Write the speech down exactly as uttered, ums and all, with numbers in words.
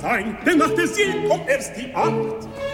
sein, denn nach der See kommt erst die Acht.